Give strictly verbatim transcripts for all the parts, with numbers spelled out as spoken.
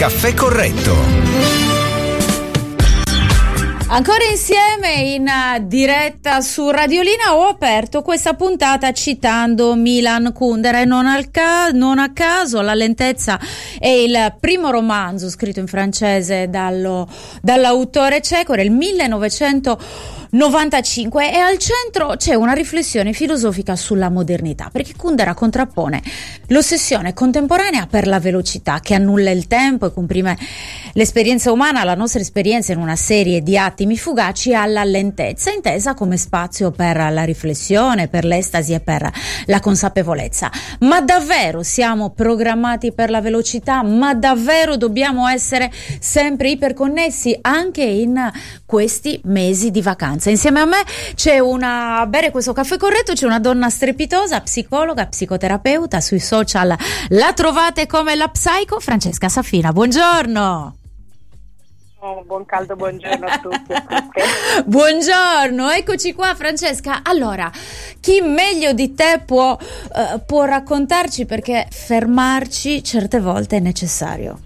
Caffè Corretto. Ancora insieme in diretta su Radiolina. Ho aperto questa puntata citando Milan Kundera e non, al ca- non a caso La lentezza è il primo romanzo scritto in francese dallo, dall'autore ceco del millenovecentonovantacinque, e al centro c'è una riflessione filosofica sulla modernità, perché Kundera contrappone l'ossessione contemporanea per la velocità che annulla il tempo e comprime l'esperienza umana, la nostra esperienza in una serie di attimi fugaci, alla lentezza intesa come spazio per la riflessione, per l'estasi e per la consapevolezza. Ma davvero siamo programmati per la velocità? Ma davvero dobbiamo essere sempre iperconnessi anche in questi mesi di vacanza? Insieme a me c'è una, a bere questo caffè corretto, c'è una donna strepitosa, psicologa, psicoterapeuta, sui social la trovate come la Psycho, Francesca Safina. Buongiorno. Oh, buon caldo buongiorno a tutti e a tutte. Buongiorno, eccoci qua Francesca. Allora, chi meglio di te può, uh, può raccontarci, perché fermarci certe volte è necessario?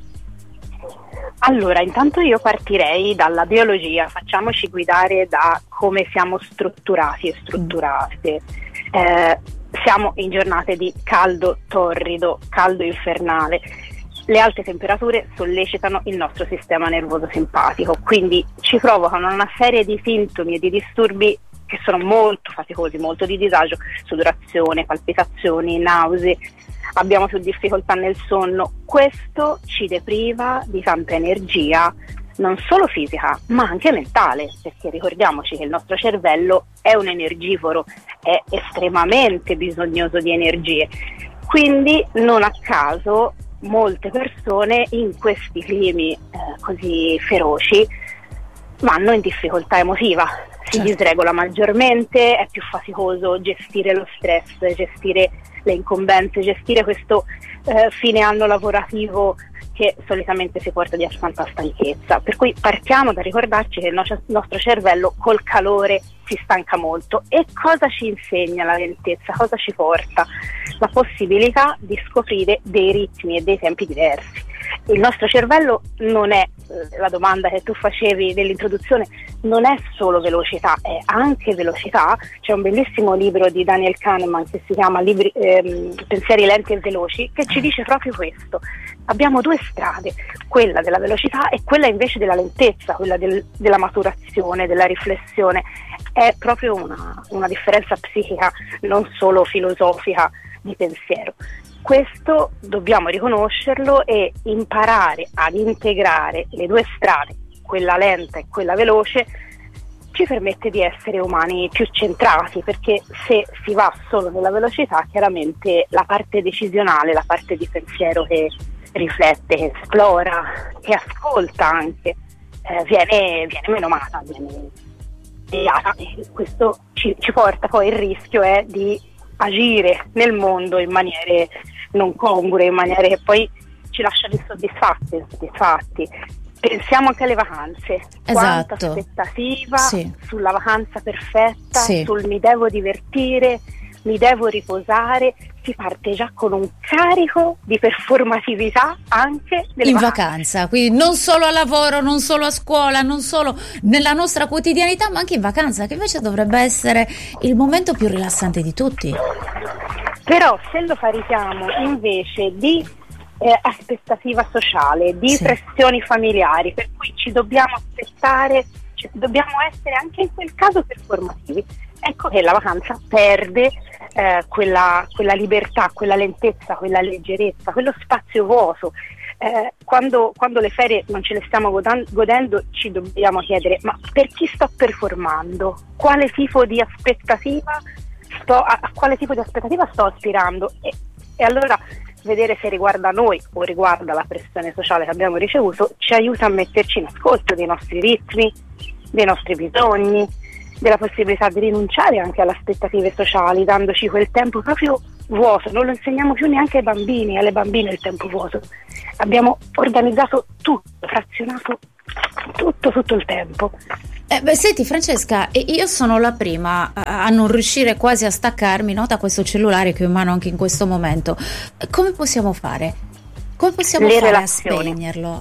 Allora, intanto io partirei dalla biologia, facciamoci guidare da come siamo strutturati e strutturate. Eh, siamo in giornate di caldo torrido, caldo infernale. Le alte temperature sollecitano il nostro sistema nervoso simpatico, quindi ci provocano una serie di sintomi e di disturbi che sono molto faticosi, molto di disagio: sudorazione, palpitazioni, nausee, abbiamo più difficoltà nel sonno. Questo ci depriva di tanta energia, non solo fisica ma anche mentale, perché ricordiamoci che il nostro cervello è un energivoro, è estremamente bisognoso di energie. Quindi non a caso molte persone in questi climi eh, così feroci vanno in difficoltà emotiva, si certo. disregola maggiormente, è più faticoso gestire lo stress, gestire le incombenze, gestire questo eh, fine anno lavorativo che solitamente si porta dietro tanta stanchezza. Per cui partiamo da ricordarci che il no- nostro cervello col calore si stanca molto. E cosa ci insegna la lentezza? Cosa ci porta? La possibilità di scoprire dei ritmi e dei tempi diversi. Il nostro cervello non è, eh, la domanda che tu facevi nell'introduzione, non è solo velocità, è anche velocità. C'è un bellissimo libro di Daniel Kahneman che si chiama Libri, ehm, Pensieri lenti e veloci, che ci dice proprio questo. Abbiamo due strade, quella della velocità e quella invece della lentezza, quella del, della maturazione, della riflessione. È proprio una, una differenza psichica, non solo filosofica, di pensiero. Questo dobbiamo riconoscerlo e imparare ad integrare le due strade, quella lenta e quella veloce, ci permette di essere umani più centrati, perché se si va solo nella velocità, chiaramente la parte decisionale, la parte di pensiero che riflette, che esplora, che ascolta anche, eh, viene, viene menomata, viene deviata, e questo ci, ci porta poi, il rischio è di agire nel mondo in maniere non congrue, in maniere che poi ci lasciano insoddisfatti, insoddisfatti. Pensiamo anche alle vacanze, esatto. Quanta aspettativa sì. sulla vacanza perfetta, sì. sul mi devo divertire, mi devo riposare. Si parte già con un carico di performatività anche nelle in vacanze. vacanza, quindi non solo al lavoro, non solo a scuola, non solo nella nostra quotidianità, ma anche in vacanza, che invece dovrebbe essere il momento più rilassante di tutti. Però se lo carichiamo invece di eh, aspettativa sociale, di sì. pressioni familiari, per cui ci dobbiamo aspettare, cioè, dobbiamo essere anche in quel caso performativi, ecco che la vacanza perde eh, quella, quella libertà, quella lentezza, quella leggerezza, quello spazio vuoto. Eh, quando, quando le ferie non ce le stiamo godan- godendo, ci dobbiamo chiedere: ma per chi sto performando? Quale tipo di aspettativa sto, a, a quale tipo di aspettativa sto aspirando? E, e allora vedere se riguarda noi o riguarda la pressione sociale che abbiamo ricevuto ci aiuta a metterci in ascolto dei nostri ritmi, dei nostri bisogni, della possibilità di rinunciare anche alle aspettative sociali, dandoci quel tempo proprio vuoto. Non lo insegniamo più neanche ai bambini, alle bambine il tempo vuoto. Abbiamo organizzato tutto, frazionato tutto, tutto il tempo. Eh, beh, senti Francesca, io sono la prima a, a non riuscire quasi a staccarmi, no, da questo cellulare che ho in mano anche in questo momento. Come possiamo fare? Come possiamo Le fare relazioni. a spegnerlo?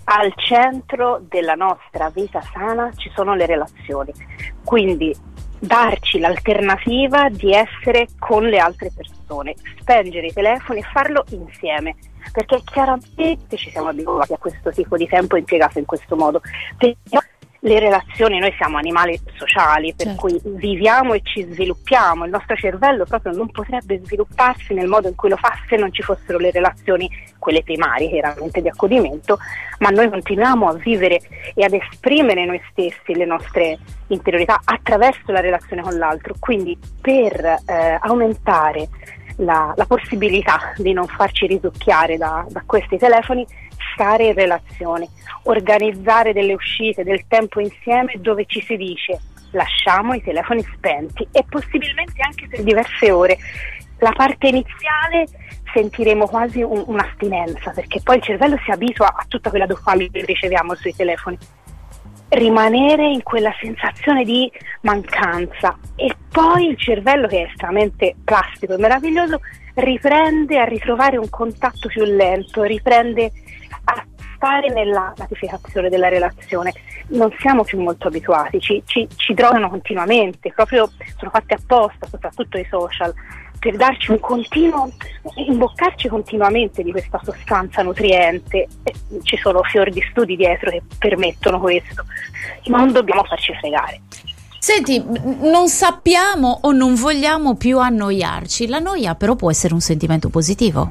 al centro della nostra vita sana ci sono le relazioni, quindi darci l'alternativa di essere con le altre persone, spengere i telefoni e farlo insieme, perché chiaramente ci siamo abituati a questo tipo di tempo impiegato in questo modo. Però le relazioni, noi siamo animali sociali, per certo. cui viviamo e ci sviluppiamo, il nostro cervello proprio non potrebbe svilupparsi nel modo in cui lo fa se non ci fossero le relazioni, quelle primarie chiaramente di accudimento, ma noi continuiamo a vivere e ad esprimere noi stessi, le nostre interiorità attraverso la relazione con l'altro, quindi per eh, aumentare la, la possibilità di non farci risucchiare da, da questi telefoni, stare in relazione, organizzare delle uscite, del tempo insieme dove ci si dice lasciamo i telefoni spenti e possibilmente anche per diverse ore. La parte iniziale sentiremo quasi un, un'astinenza, perché poi il cervello si abitua a tutta quella dopamina che riceviamo sui telefoni. Rimanere in quella sensazione di mancanza e poi il cervello, che è estremamente plastico e meraviglioso, riprende a ritrovare un contatto più lento, riprende a stare nella gratificazione della relazione. Non siamo più molto abituati, ci, ci, ci drogano continuamente, proprio sono fatti apposta, soprattutto i social, per darci un continuo, imboccarci continuamente di questa sostanza nutriente. Ci sono fior di studi dietro che permettono questo, ma non dobbiamo farci fregare. Senti, non sappiamo o non vogliamo più annoiarci. La noia però può essere un sentimento positivo.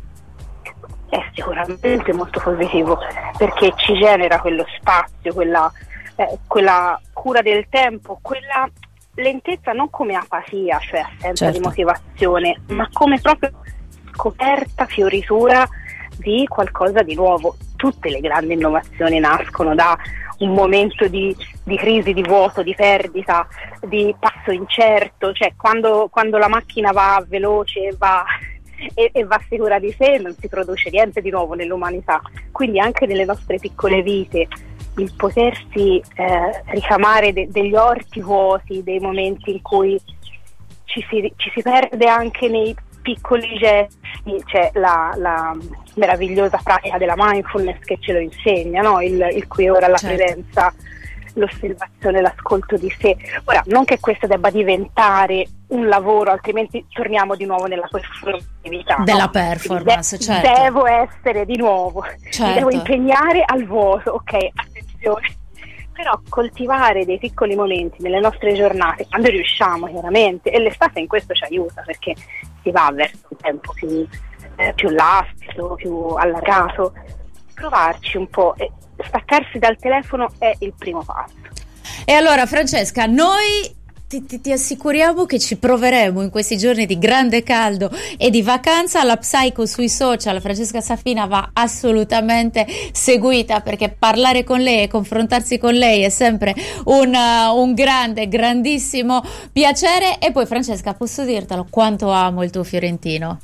È sicuramente molto positivo, perché ci genera quello spazio, quella, eh, quella cura del tempo, quella lentezza non come apatia, cioè assenza certo. di motivazione, ma come proprio scoperta, fioritura di qualcosa di nuovo. Tutte le grandi innovazioni nascono da un momento di, di crisi, di vuoto, di perdita, di passo incerto, cioè quando, quando la macchina va veloce, va e, e va sicura di sé, non si produce niente di nuovo nell'umanità. Quindi anche nelle nostre piccole vite il potersi eh, ricamare de- degli orti vuoti, dei momenti in cui ci si, ci si perde anche nei piccoli gesti, c'è la, la meravigliosa pratica della mindfulness che ce lo insegna, no? il, il qui ora, la certo. presenza, l'osservazione, l'ascolto di sé. Ora, non che questo debba diventare un lavoro, altrimenti torniamo di nuovo nella performatività della no? performance, De- certo. devo essere di nuovo, certo. mi devo impegnare al vuoto, ok, attenzione. Però coltivare dei piccoli momenti nelle nostre giornate, quando riusciamo chiaramente, e l'estate in questo ci aiuta perché si va verso un tempo più, eh, più lastico, più allargato, provarci un po' e staccarsi dal telefono è il primo passo. E allora Francesca, noi ti, ti, ti assicuriamo che ci proveremo in questi giorni di grande caldo e di vacanza. La Psycho sui social, Francesca Safina, va assolutamente seguita, perché parlare con lei e confrontarsi con lei è sempre un, uh, un grande, grandissimo piacere. E poi Francesca, posso dirtelo, quanto amo il tuo fiorentino.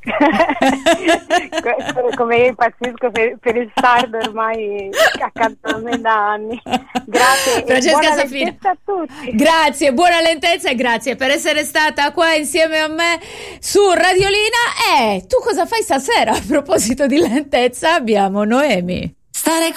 Come io impazzisco per, per il sardo ormai accanto a me da anni. Grazie, Francesca buona Safina, lentezza a tutti. Grazie, buona lentezza e grazie per essere stata qua insieme a me su Radiolina. E tu cosa fai stasera? A proposito di lentezza, abbiamo Noemi. Stare